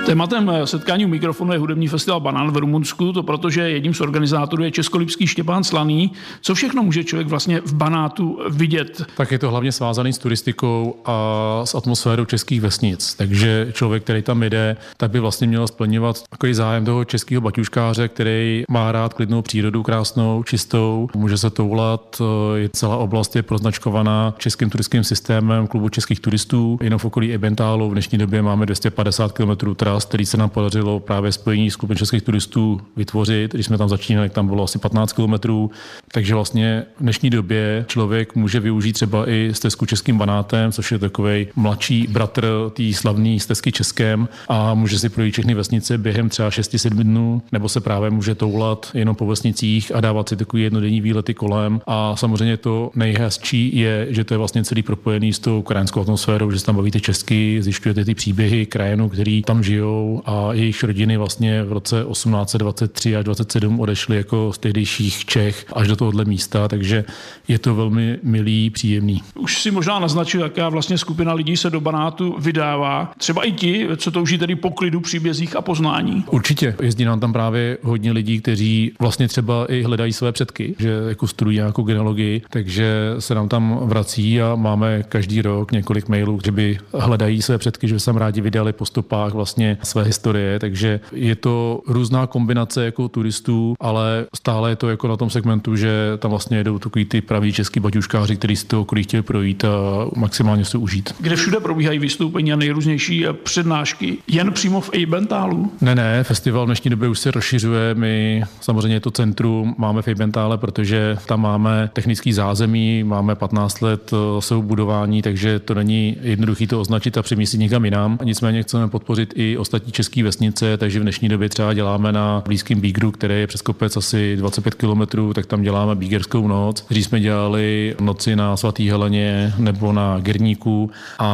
Tématem setkání u mikrofonu je hudební festival Banán v Rumunsku, to protože jedním z organizátorů je českolipský Štěpán Slaný. Co všechno může člověk vlastně v Banátu vidět? Tak je to hlavně svázaný s turistikou a s atmosférou českých vesnic. Takže člověk, který tam jede, tak by vlastně měl splňovat takový zájem toho českého baťuškáře, který má rád klidnou přírodu, krásnou, čistou, může se toulat. Celá oblast je proznačkovaná českým turistickým systémem klubu českých turistů. Jenom v okolí Ebentálu v dnešní době máme 250 km tras, který se nám podařilo právě spojení s klubem českých turistů vytvořit. Když jsme tam začínali, tam bylo asi 15 km. Takže vlastně v dnešní době člověk může využít třeba i stezku Českým Banátem, což je takovej mladší bratr té slavné stezky Českém, a může si projít všechny vesnice během třeba 6-7 dnů, nebo se právě může toulat jenom po vesnicích a dávat si takový jednodenní výlety kolem. A samozřejmě to nejhezčí je, že to je vlastně celý propojený s tou krajinskou atmosférou, že se tam bavíte česky, zjišťujete ty příběhy krajanů, který tam žijou, a jejich rodiny vlastně v roce 1823 až 27 odešly jako z tehdejších Čech až do tohohle místa, takže je to velmi milý, příjemný. Už si možná naznačil, jaká vlastně skupina lidí se do Banátu vydává. Třeba i ti, co touží tedy po klidu, příbězích a poznání. Určitě. Jezdí nám tam právě hodně lidí, kteří vlastně třeba i hledají své předky, že jako studují nějakou genealogii, takže se nám tam vrací a máme každý rok několik mailů, že by hledají své předky, že by se tam rádi vydali po stopách vlastně své historie, takže je to různá kombinace jako turistů, ale stále je to jako na tom segmentu, že tam vlastně jedou takový ty praví český baťuškáři, kteří si to okolí chtěli projít a maximálně si užít. Kde všude probíhají vystoupení a nejrůznější přednášky? Jen přímo v Eibentálu? Ne, festival v dnešní době už se rozšiřuje. My samozřejmě to centrum máme v Eibentále, protože tam máme technický zázemí, máme 15 let budování, takže to není jednoduché to označit a přemístit někam jinam. Nicméně chceme podpořit i ostatní české vesnice, takže v dnešní době třeba děláme na blízkém Bígru, který je přes kopec asi 25 km, tak tam děláme Bígerskou noc. Dřív jsme dělali noci na Svatý Heleně nebo na Gerníku,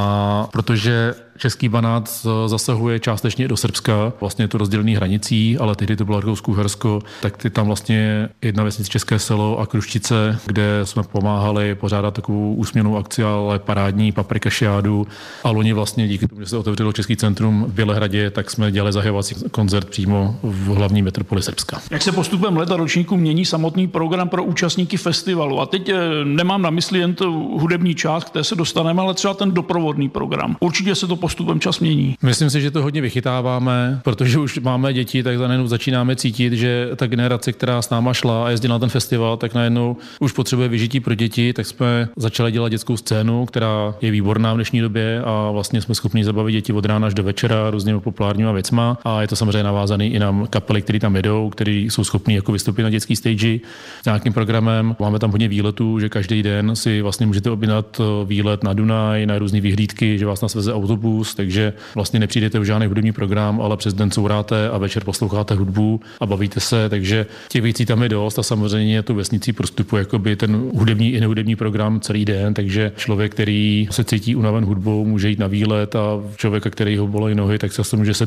a protože Český Banát zasahuje částečně do Srbska, vlastně je to rozdělený hranicí, ale tehdy to bylo Rakousko-Uhersko, tak ty tam vlastně jedna vesnice České Selo a Kruščice, kde jsme pomáhali pořádat takovou úsměvnou akci, ale parádní paprikašiádu. A loni vlastně díky tomu, že se otevřelo Český centrum v Bělehradě, tak jsme dělali zahajovací koncert přímo v hlavní metropoli Srbska. Jak se postupem let a ročníku mění samotný program pro účastníky festivalu? A teď nemám na mysli jen tu hudební část, které se dostaneme, ale třeba ten doprovodný program. Určitě se to postupem čas mění. Myslím si, že to hodně vychytáváme, protože už máme děti, tak najednou začínáme cítit, že ta generace, která s náma šla a jezdila na ten festival, tak najednou už potřebuje vyžití pro děti, tak jsme začali dělat dětskou scénu, která je výborná v dnešní době, a vlastně jsme schopni zabavit děti od rána až do večera různými populárníma věcma, a je to samozřejmě navázaný i na kapely, které tam jedou, které jsou schopní jako vystoupit na dětský stage s nějakým programem. Máme tam hodně výletů, že každý den si vlastně můžete objednat výlet na Dunaj, na různé vyhlídky, že vás nás veze autobus, takže vlastně nepřijdete v žádný hudební program, ale přes den couráte a večer posloucháte hudbu a bavíte se, takže těch věcí tam je dost a samozřejmě tu vesnicí prostupuje jakoby ten hudební i nehudební program celý den, takže člověk, který se cítí unaven hudbou, může jít na výlet, a člověka, který ho bolí nohy, tak se může